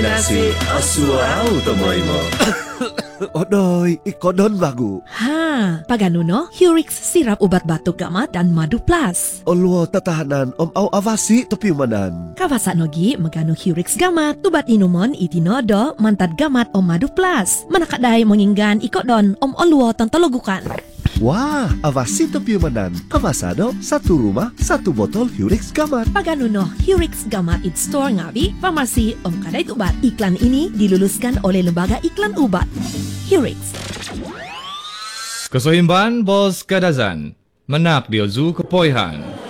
Nasi asuau tomoy mo. Odoy, ikodon bago. Ha, pagano no? Hurix sirap ubat batuk gamat dan madu plus. Olwo tatahanan au avasi topiumanan. Kawasa nogi magano Hurix gamat, tubat inumon itinodo mantad gamat madu plus. Manakadai menginggan ikodon olwo tantologukan. Wah, avasi topiumanan. Kawasado, satu rumah, satu botol Hurix Gamat. Pagano no, Hurix gamat it store ngabi, farmasi kadai ubat. Iklan ini diluluskan oleh Lembaga Iklan Ubat. Hurix. Kesohimban Bos Kadazan, Menak Diozu Kepoihan.